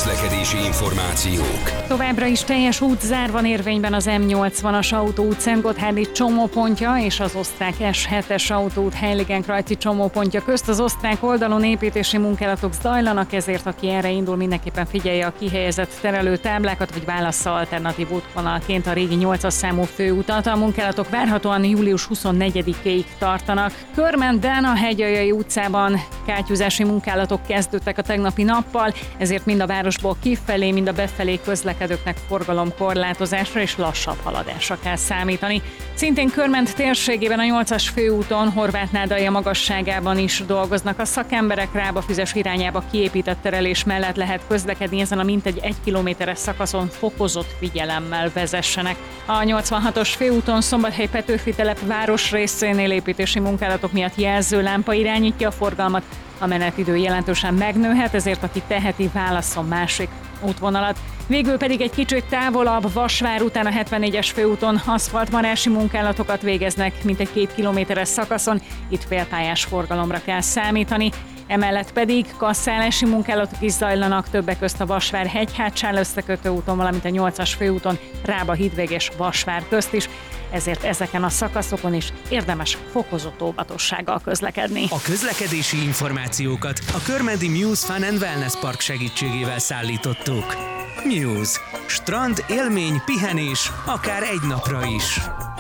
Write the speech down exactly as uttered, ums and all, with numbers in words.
közlekedési információk. Továbbra is teljes útzár van érvényben az M nyolcvanas autóút Szentgotthárdi csomópontja és az osztrák S hetes autóút Heiligenkreuzi csomópontja közt. Az osztrák oldalon építési munkálatok zajlanak, ezért aki erre indul, mindenképpen figyelje a kihelyezett terelőtáblákat, vagy válassza alternatív útvonalként a régi nyolcas számú főutat. A munkálatok várhatóan július huszonnegyedikéig tartanak. Körmenden a Hegyaljai utcában kátyúzási munkálatok kezdődtek a tegnapi nappal, ezért mind a városból kifelé, mind a befelé közlekedőknek forgalomkorlátozásra és lassabb haladásra kell számítani. Szintén Körment térségében a nyolcas főúton, Horvátnádalja magasságában is dolgoznak a szakemberek, Rábafüzes irányába kiépített terelés mellett lehet közlekedni, ezen a mintegy egy kilométeres szakaszon fokozott figyelemmel vezessenek. A nyolcvanhatos főúton Szombathely-Petőfi telep városrészénél építési munkálatok miatt jelzőlámpa irányítja a forgalmat, a menetidő jelentősen megnőhet, ezért aki teheti, válasszon másik útvonalat. Végül pedig egy kicsit távolabb, Vasvár után a hetvennégyes főúton aszfaltmarási munkálatokat végeznek, mintegy két kilométeres szakaszon, itt félpályás forgalomra kell számítani. Emellett pedig kasszálási munkálatok is zajlanak, többek közt a Vasvár-Hegyhátsál összekötő úton, valamint a nyolcas főúton Rába-Hídvég és Vasvár közt is, ezért ezeken a szakaszokon is érdemes fokozott óvatossággal közlekedni. A közlekedési információkat a Körmendi Muse Fun and Wellness Park segítségével szállítottuk. Muse. Strand, élmény, pihenés, akár egy napra is.